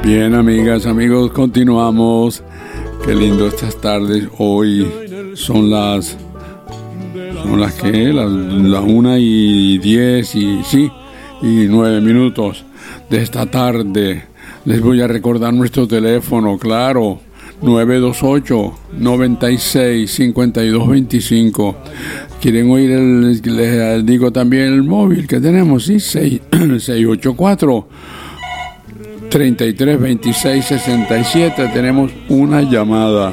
Bien, amigas, amigos, continuamos. Qué lindo estas tardes. Hoy son las ¿qué? Las 1:10 y 9 minutos de esta tarde. Les voy a recordar nuestro teléfono, claro, 928-96-5225. ¿Quieren oír les digo también el móvil que tenemos? Sí, 684-3326-67. Tenemos una llamada.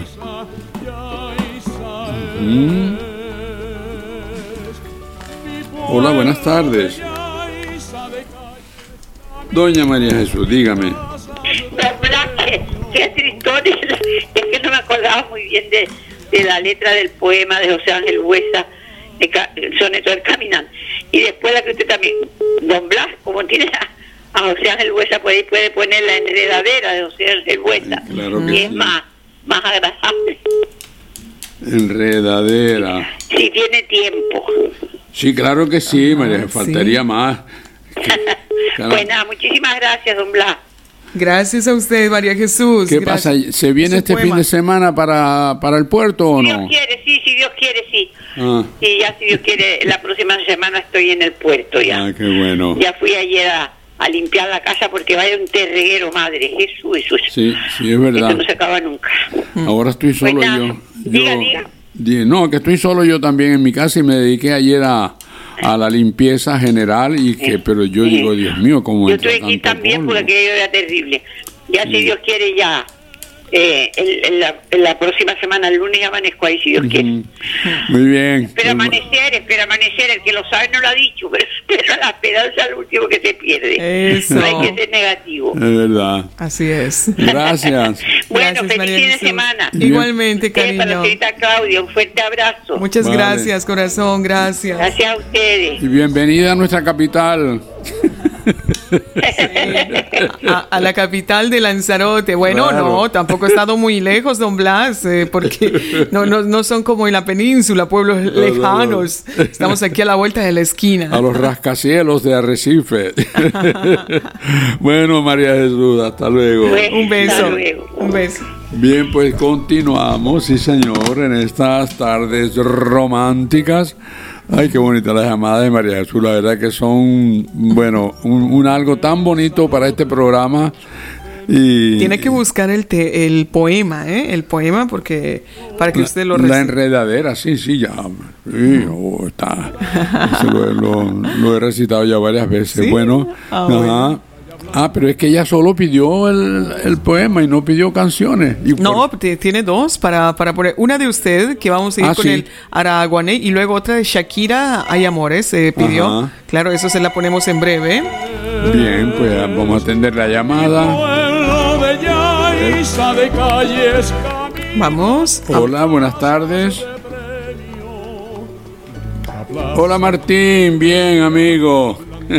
Hola, buenas tardes. Doña María Jesús, dígame. Qué tristón, es que no me acordaba muy bien de la letra del poema de José Ángel Buesa, el soneto del Caminante. Y después la que usted también, don Blas, como tiene a José Ángel Buesa, puede poner la enredadera de José Ángel Buesa. Claro que y sí. es más agradable. Enredadera. Si tiene tiempo. Sí, claro que sí, María, faltaría sí. más. Claro. Pues nada, muchísimas gracias, don Blas. Gracias a usted, María Jesús. ¿Qué Gracias. pasa? ¿Se viene Su este poema. fin de semana para el puerto o Si no? Dios quiere, sí, si Dios quiere, sí. Ah. Sí, ya si Dios quiere, la próxima semana estoy en el puerto ya. Ah, qué bueno. Ya fui ayer a limpiar la casa porque vaya un terreguero, madre. Jesús. Sí, es Esto verdad. no se acaba nunca. Ahora estoy solo Pues nada, yo. diga. No, que estoy solo yo también en mi casa y me dediqué ayer a la limpieza general pero yo digo, Dios mío, ¿cómo Yo entra estoy aquí tanto también polvo? porque aquello era terrible. Ya si Dios quiere ya, en la próxima semana, el lunes amanezco ahí, si Dios quiere. Muy bien. Espera amanecer, el que lo sabe no lo ha dicho, pero la esperanza es lo último que se pierde. Eso. No hay que ser negativo. Es verdad. Así es. Gracias. Bueno, Gracias, feliz María fin de Jesús. semana. Igualmente, Para la cariño. señorita Claudia, un fuerte abrazo. Muchas Vale. gracias, corazón. Gracias. Gracias a ustedes. Y bienvenida a nuestra capital. A la capital de Lanzarote. Bueno, Claro. no, tampoco he estado muy lejos, don Blas, porque no son como en la península, pueblos lejanos. Estamos aquí a la vuelta de la esquina. A los rascacielos de Arrecife. Bueno, María Jesús, hasta luego. Bueno, Un beso. hasta luego. Un beso. Bien, pues continuamos, sí señor, en estas tardes románticas. Ay, qué bonita la llamada de María Jesús, la verdad que son, bueno, un algo tan bonito para este programa. Y Tiene que buscar el poema, el poema, porque para que usted lo la reciba. enredadera, sí, ya. Sí, está. Eso lo he recitado ya varias veces. ¿Sí? Bueno, Ah, ajá. bueno. Pero es que ella solo pidió el poema y no pidió canciones. Y No, tiene dos para poner. Una de usted, que vamos a ir con sí. el Araguané, y luego otra de Shakira, Hay Amores, pidió. Ajá. Claro, eso se la ponemos en breve. Bien, pues vamos a atender la llamada. Vamos. Hola, buenas tardes. Hola Martín, bien amigo.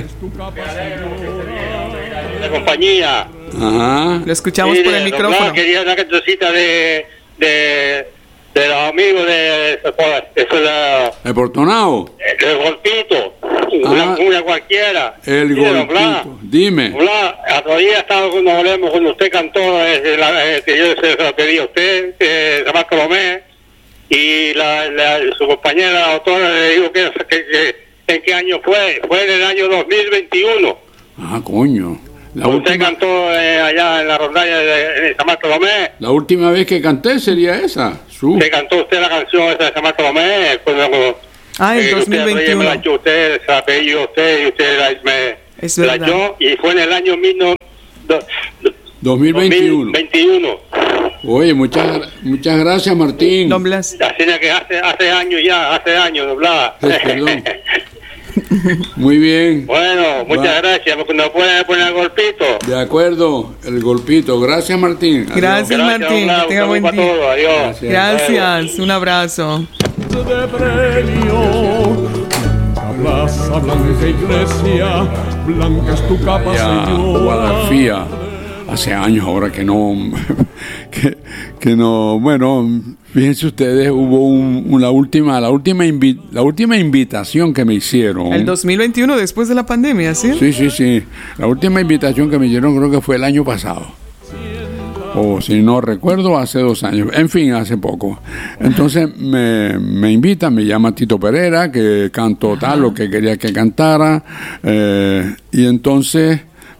La compañía. Ajá. Lo escuchamos Sí, por el don micrófono. Blas, quería una cancioncita de los amigos de El Portonao. del Golpito. Ah. Una cualquiera. El Sí, don Blas. Golpito. Dime. Don Blas, otro día estaba cuando hablemos, cuando usted cantó, que yo se lo pedí a usted, San Bartolomé, y su compañera, la autora, le dijo que en qué año fue. Fue en el año 2021. Ah, coño. Usted cantó allá en la rondalla de San Bartolomé. La última vez que canté sería esa. Se cantó usted la canción esa de San Bartolomé. Ah, en Usted me 2021. la echó usted, se la pedí yo a usted y usted Es me la verdad. echó. Y fue en el año 2021. 2021. Oye, muchas gracias Martín. Don Blas. Así que hace años ya, ¿no, Blas? Perdón. Muy bien. Bueno, muchas gracias. ¿Nos pueden poner el golpito? De acuerdo, el golpito. Gracias Martín. Adiós. Gracias, Martín. Blas, Que tenga un buen saludo para día. todos. Adiós. Gracias. Un abrazo. de premio. Plaza blanca iglesia, blanca es tu capa, Ya, Señor. Guadalfía. Hace años ahora que no, que no, bueno, fíjense ustedes, hubo la última invitación que me hicieron. El 2021, después de la pandemia, ¿sí? Sí. La última invitación que me hicieron creo que fue el año pasado. o si no recuerdo, hace 2 años, en fin, hace poco. Entonces me invitan, me llama Tito Pereira, que canto tal, lo que quería que cantara, y entonces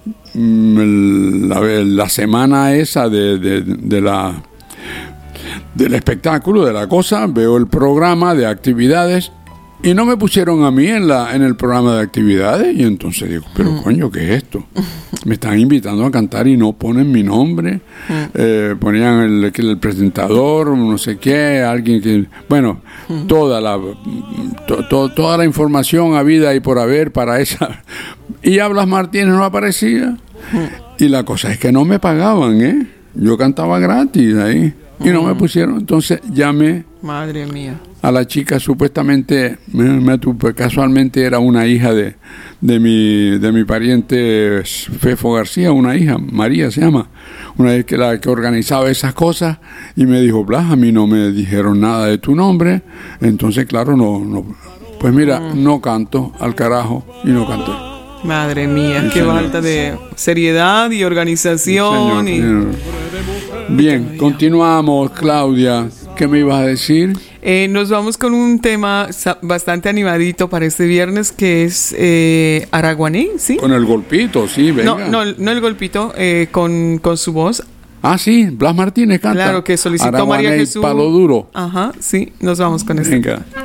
la semana esa del espectáculo, de la cosa, veo el programa de actividades y no me pusieron a mí en el programa de actividades, y entonces digo, pero coño, ¿qué es esto? Me están invitando a cantar y no ponen mi nombre. Ponían el presentador, no sé qué, alguien que, bueno, toda la información habida y por haber para esa. Y Blas Martínez no aparecía. Y la cosa es que no me pagaban, yo cantaba gratis ahí y no me pusieron. Entonces llamé, madre mía, a la chica, supuestamente, casualmente era una hija de mi pariente Fefo García, una hija, María se llama, una vez que organizaba esas cosas, y me dijo, Blas, a mí no me dijeron nada de tu nombre. Entonces, claro, no pues mira, no canto, al carajo, y no canté. Madre mía, Sí, qué señor. falta de seriedad y organización. Sí, señor. Bien, continuamos, Claudia. ¿Qué me ibas a decir? Nos vamos con un tema bastante animadito para este viernes, que es araguaní, ¿sí? Con el golpito, sí, venga. No el golpito, con su voz. Ah, sí, Blas Martínez canta. Claro, que solicitó Araguané María y Jesús. Palo Duro. Ajá, sí, nos vamos con eso. Venga.